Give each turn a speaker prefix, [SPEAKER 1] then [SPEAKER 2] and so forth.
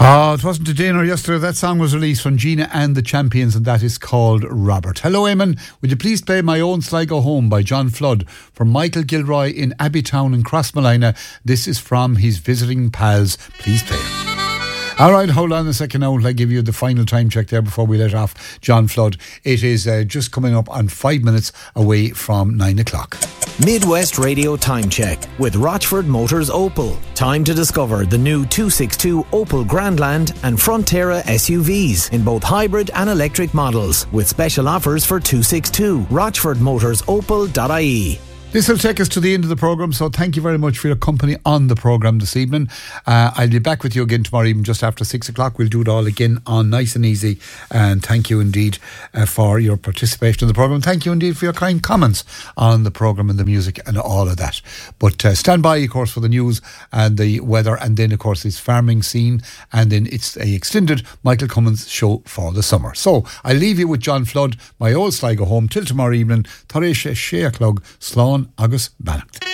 [SPEAKER 1] Oh, it wasn't today nor yesterday. That song was released from Gina and the Champions, and that is called Robert. Hello, Eamon. Would you please play My Own Sligo Home by John Flood from Michael Gilroy in Abbeytown in Crossmolina? This is from his Visiting Pals. Please play it. All right, hold on a second now. I'll give you the final time check there before we let off John Flood. It is just coming up on 5 minutes away from 9 o'clock.
[SPEAKER 2] Midwest Radio Time Check with Rochford Motors Opel. Time to discover the new 262 Opel Grandland and Frontera SUVs in both hybrid and electric models with special offers for 262. RochfordMotorsOpel.ie.
[SPEAKER 1] This will take us to the end of the programme, so thank you very much for your company on the programme this evening. I'll be back with you again tomorrow evening just after 6 o'clock. We'll do it all again on Nice and Easy, and thank you indeed for your participation in the programme. Thank you indeed for your kind comments on the programme and the music and all of that. But stand by, of course, for the news and the weather, and then, of course, it's farming scene, and then it's a extended Michael Cummins show for the summer. So I'll leave you with John Flood, My Old Sligo Home, till tomorrow evening. Tarisha Shea Clug, Slán agus Bannacht.